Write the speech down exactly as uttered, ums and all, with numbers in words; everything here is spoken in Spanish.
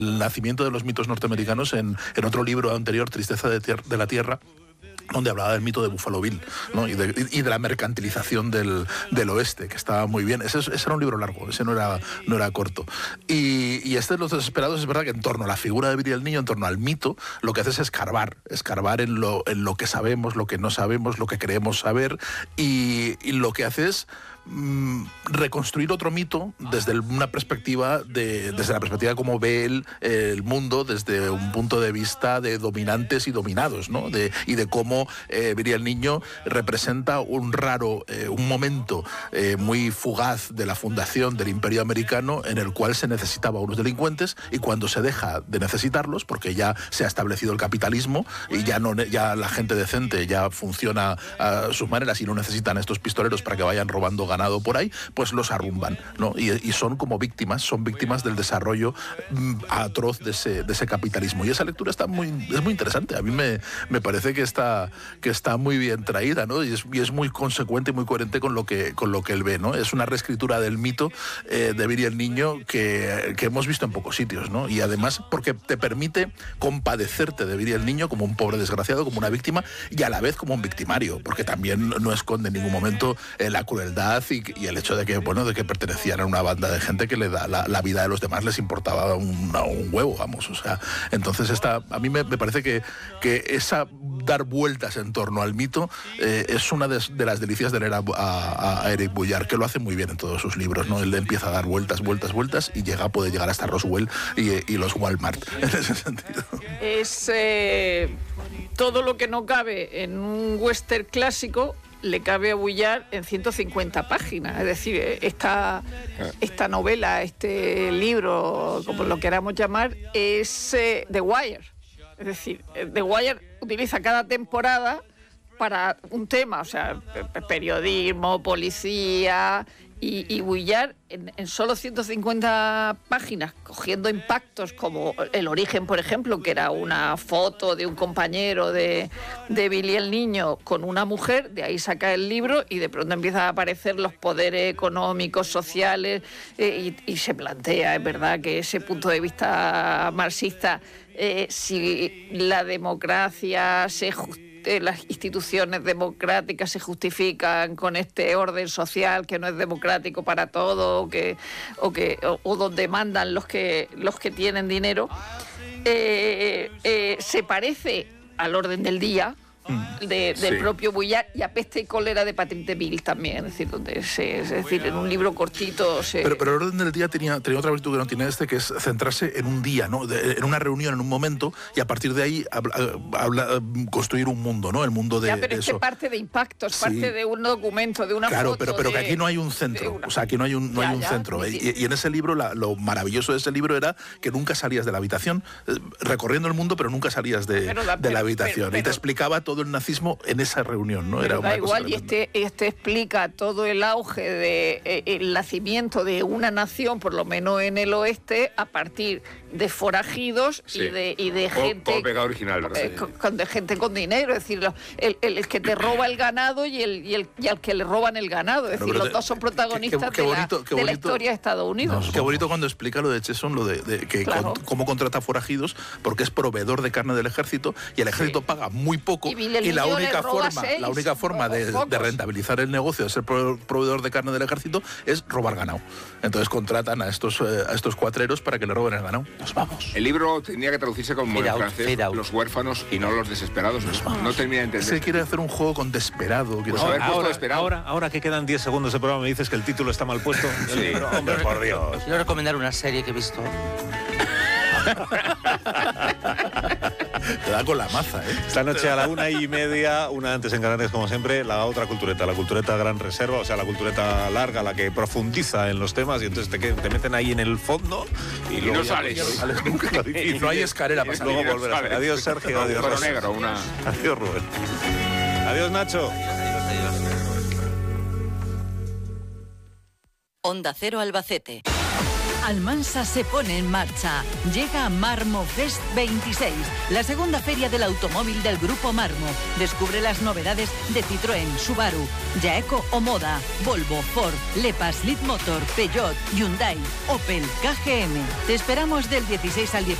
el nacimiento de los mitos norteamericanos en, en otro libro anterior, Tristeza de, tier- de la Tierra, donde hablaba del mito de Buffalo Bill, ¿no? y, de, y de la mercantilización del, del oeste, que estaba muy bien. Ese, ese era un libro largo, ese no era, no era corto. Y, y este de Los Desesperados, es verdad que en torno a la figura de Billy el Niño, en torno al mito, lo que hace es escarbar, escarbar en lo, en lo que sabemos, lo que no sabemos, lo que creemos saber, y, y lo que hace es mm, reconstruir otro mito desde una perspectiva de, desde la perspectiva de cómo ve él el mundo, desde un punto de vista de dominantes y dominados, ¿no? De, y de cómo eh, Billy el Niño representa un raro, eh, un momento eh, muy fugaz de la fundación del Imperio Americano, en el cual se necesitaba a unos delincuentes, y cuando se deja de necesitarlos, porque ya se ha establecido el capitalismo y ya, no, ya la gente decente ya funciona a sus maneras y no necesitan a estos pistoleros para que vayan robando ganado por ahí, pues los arrumban, ¿no? Y, y son como víctimas, son víctimas del desarrollo mm, atroz de ese, de ese capitalismo. Y esa lectura está muy, es muy interesante. A mí me, me parece que está, que está muy bien traída, ¿no? Y es, y es muy consecuente y muy coherente con lo que, con lo que él ve, ¿no? Es una reescritura del mito eh, de Billy el Niño que, que hemos visto en pocos sitios, ¿no? Y además porque te permite compadecerte de Billy el Niño como un pobre desgraciado, como una víctima, y a la vez como un victimario, porque también no esconde en ningún momento eh, la crueldad y, y el hecho de que, bueno, de que pertenecían a una banda de gente que le da la, la vida de los demás les importaba un, un huevo, vamos, o sea, entonces esta, a mí me, me parece que, que esa dar vueltas en torno al mito eh, es una de, de las delicias de leer a, a, a Eric Boullard, que lo hace muy bien en todos sus libros, ¿no? Él empieza a dar vueltas, vueltas, vueltas y llega, puede llegar hasta Roswell y, y los Walmart, en ese sentido. Es eh, todo lo que no cabe en un western clásico le cabe a Boullard en ciento cincuenta páginas. Es decir, esta, esta novela, este libro, como lo queramos llamar, es eh, The Wire. Es decir, The Wire utiliza cada temporada para un tema, o sea, periodismo, policía, y, y Boullard en, en solo ciento cincuenta páginas, cogiendo impactos como el origen, por ejemplo, que era una foto de un compañero de, de Billy el Niño con una mujer, de ahí saca el libro y de pronto empiezan a aparecer los poderes económicos, sociales, eh, y, y se plantea, es verdad, que ese punto de vista marxista, eh, si la democracia se justifica, las instituciones democráticas se justifican con este orden social que no es democrático para todos, o que o que o, o donde mandan los que los que tienen dinero, eh, eh, se parece al orden del día de, del sí. propio Boullard, y a Peste y Cólera de Patrick Deville también, es decir, donde se, es decir, en un libro cortito se... pero, pero el orden del día tenía, tenía otra virtud que no tiene este, que es centrarse en un día, ¿no? De, en una reunión, en un momento, y a partir de ahí habla, habla, construir un mundo, ¿no? El mundo de, ya, pero de este eso. parte de impactos, sí. parte de un documento, de una claro, foto. Claro, pero, pero de, que aquí no hay un centro, una... o sea, aquí no hay un, no ya, hay un ya, centro. Sí. Y, y en ese libro, la, lo maravilloso de ese libro era que nunca salías de la habitación, eh, recorriendo el mundo, pero nunca salías de, pero, de pero, la habitación. Pero, pero, y te explicaba todo el nazismo en esa reunión, ¿no? Era da una igual, cosa y este, este explica todo el auge de eh, el nacimiento de una nación, por lo menos en el oeste, a partir de forajidos sí. y de y de gente o pecado original, ¿verdad? Eh, con, con, de gente con dinero, es decir, el, el, el que te roba el ganado y el y el y al que le roban el ganado, es decir, los dos son protagonistas qué, qué, qué bonito, de, la, de la historia de Estados Unidos. No, qué bonito cuando explica lo de Cheson, lo de, de que claro. con, cómo contrata forajidos, porque es proveedor de carne del ejército y el ejército sí. paga muy poco y, y la única forma, la única forma de, de rentabilizar el negocio de ser proveedor de carne del ejército es robar ganado. Entonces contratan a estos eh, a estos cuatreros para que le roben el ganado. Nos vamos. El libro tendría que traducirse como en francés, los huérfanos y no los desesperados. Nos no, no termina de entender. Se quiere hacer un juego con desesperado. Pues ahora, ahora, desesperado. ahora, ahora que quedan diez segundos de programa, me dices que el título está mal puesto. Sí. Libro, hombre, por Dios. Quiero recomendar una serie que he visto. Te da con la maza, ¿eh? Esta noche a la una y media, una antes en Canarias, como siempre, la otra cultureta, la cultureta Gran Reserva, o sea, la cultureta larga, la que profundiza en los temas y entonces te, te meten ahí en el fondo y, y luego no ya, sales. Ya no sales nunca. Y no hay escalera para salir. Luego volver a salir. Adiós, Sergio. No, adiós, Ros. Negro, una... adiós, Rubén. Adiós, Nacho. Adiós, adiós, adiós. Onda Cero Albacete. Almansa se pone en marcha. Llega Marmo Fest veintiséis, la segunda feria del automóvil del Grupo Marmo. Descubre las novedades de Citroën, Subaru, Jaeco o Moda, Volvo, Ford, Lepas, Leadmotor, Peugeot, Hyundai, Opel, K G M. Te esperamos del dieciséis al dieciocho